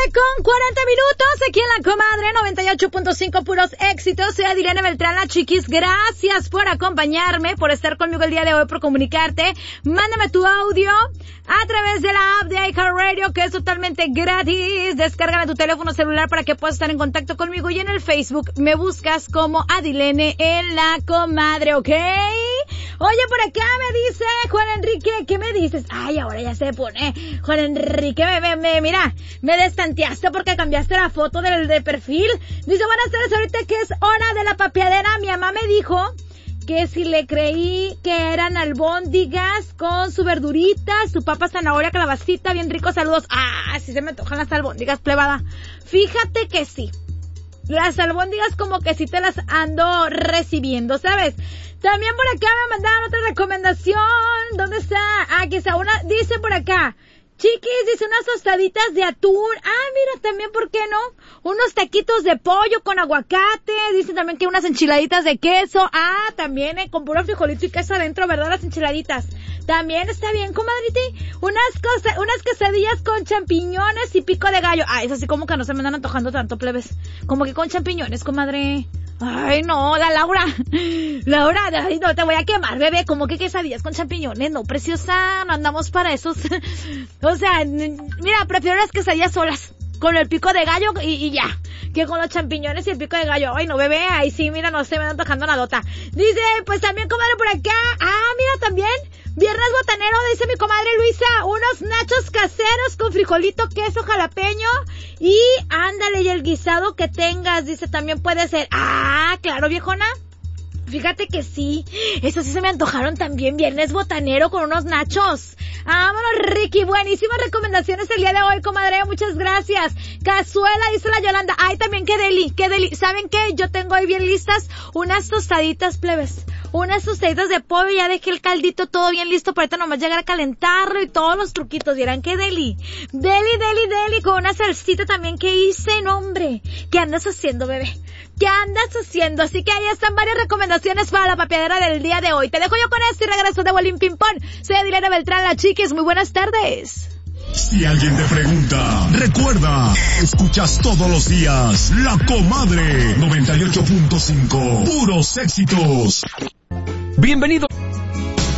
con 40 minutos, aquí en La Comadre 98.5, puros éxitos. Soy Adilene Beltrán, la chiquis. Gracias por acompañarme, por estar conmigo el día de hoy, por comunicarte. Mándame tu audio a través de la app de iHeartRadio, que es totalmente gratis. Descárgala en tu teléfono celular para que puedas estar en contacto conmigo. Y en el Facebook me buscas como Adilene en La Comadre, ¿ok? Oye, por acá me dice Juan Enrique, ¿qué me dices? Ay, ahora ya se pone. Juan Enrique, mira, me destanteaste porque cambiaste la foto de perfil. Dice, buenas tardes, ahorita que es hora de la papeadera, mi mamá me dijo que si le creí que eran albóndigas con su verdurita, su papa, zanahoria, calabacita, bien rico, saludos. Ah, sí se me antojan las albóndigas, plebada. Fíjate que sí. Las albóndigas como que sí te las ando recibiendo, ¿sabes? También por acá me mandaron otra recomendación. ¿Dónde está? Aquí está una. Dice por acá, chiquis, dice unas tostaditas de atún. Ah, mira, también, ¿por qué no? Unos taquitos de pollo con aguacate. Dice también que unas enchiladitas de queso. Ah, también, con puro frijolito y queso adentro, ¿verdad? Las enchiladitas. También está bien, comadriti. Unas quesadillas con champiñones y pico de gallo. Ah, eso sí como que no se me andan antojando tanto, plebes. Como que con champiñones, comadre. Ay, no, Laura, ay, no te voy a quemar, bebé. Como que quesadillas con champiñones, no, preciosa, no andamos para esos. O sea, mira, prefiero las quesadillas solas, con el pico de gallo y ya, que con los champiñones y el pico de gallo. Ay, no, bebé, ahí sí, mira, no se me están tocando nadota. Dice, pues también, comadre, por acá. Ah, mira, también, viernes botanero, dice mi comadre Luisa, unos nachos caseros con frijolito, queso, jalapeño y ándale, y el guisado que tengas, dice, también puede ser. Ah, claro, viejona. Fíjate que sí, eso sí se me antojaron también, viernes botanero con unos nachos. Vámonos, Ricky, buenísimas recomendaciones el día de hoy, comadre, muchas gracias. Cazuela, dice la Yolanda. Ay, también qué deli. ¿Saben qué? Yo tengo ahí bien listas unas tostaditas, plebes. Unas tostaditas de pollo, ya dejé el caldito todo bien listo para ahorita nomás llegar a calentarlo y todos los truquitos. Dirán qué deli. Deli, con una salsita también que hice, no hombre. ¿Qué andas haciendo, bebé? ¿Qué andas haciendo? Así que ahí están varias recomendaciones para la papeadera del día de hoy. Te dejo yo con esto y regreso de Bolín Ping Pong. Soy Adilene Beltrán, la chiquis. Muy buenas tardes. Si alguien te pregunta, recuerda, escuchas todos los días La Comadre 98.5, puros éxitos. Bienvenido.